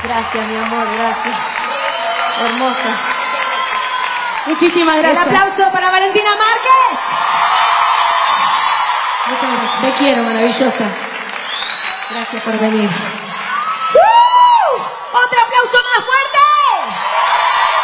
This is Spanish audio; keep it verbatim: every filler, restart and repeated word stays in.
Gracias, mi amor, gracias. Hermosa. Muchísimas gracias. Un aplauso para Valentina Márquez. Muchas gracias. Te quiero, maravillosa. Gracias por venir. ¡Uh! ¡Otro aplauso más fuerte!